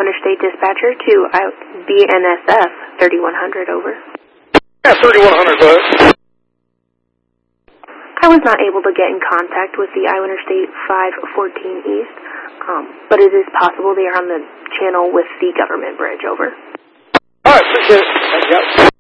Interstate Dispatcher to BNSF 3100, over. Yeah, 3100, go ahead. I was not able to get in contact with the Iowa Interstate 514 East, but it is possible they are on the channel with the government bridge, over. All right, appreciate it. Thank you.